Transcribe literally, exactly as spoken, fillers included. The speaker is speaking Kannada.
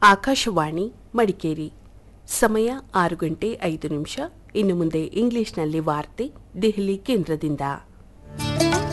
ಆಕಾಶವಾಣಿ ಮಡಿಕೇರಿ. ಸಮಯ ಆರು ಗಂಟೆ ಐದು ನಿಮಿಷ. ಇನ್ನು ಮುಂದೆ ಇಂಗ್ಲಿಷ್ನಲ್ಲಿ ವಾರ್ತೆ ದೆಹಲಿ ಕೇಂದ್ರದಿಂದ.